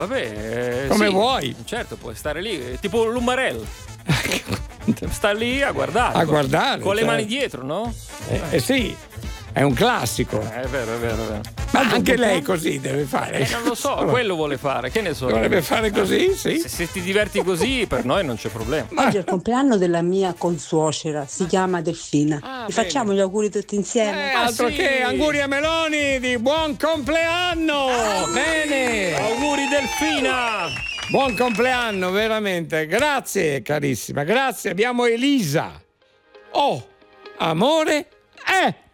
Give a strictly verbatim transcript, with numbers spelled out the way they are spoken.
Vabbè, come sì, vuoi. certo, puoi stare lì, tipo l'Umarell. Sta lì a guardare. A con, guardare. Con certo. le mani dietro, no? Eh, eh sì, è un classico. Eh, è vero, è vero, è vero. Ma anche lei così deve fare. Eh, non lo so, quello vuole fare, che ne so. Dovrebbe fare così, sì. Se, se ti diverti così, per noi non c'è problema. Oggi è il compleanno della mia consuocera, si chiama Delfina. Ah, Vi bene. facciamo gli auguri tutti insieme. Eh, Ah, altro sì. che auguri a Meloni di buon compleanno! Bene! Auguri Delfina! Buon compleanno, veramente. Grazie, carissima, grazie. Abbiamo Elisa. Oh, amore, eh!